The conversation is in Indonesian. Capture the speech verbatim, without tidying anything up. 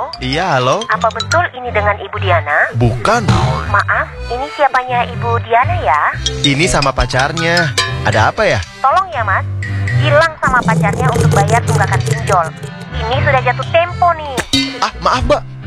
Halo? Iya, halo? Apa betul ini dengan Ibu Diana? Bukan. Maaf, ini siapanya Ibu Diana ya? Ini sama pacarnya. Ada apa ya? Tolong ya mas, bilang sama pacarnya untuk bayar tunggakan pinjol. Ini sudah jatuh tempo nih. Ah, maaf, Mbak.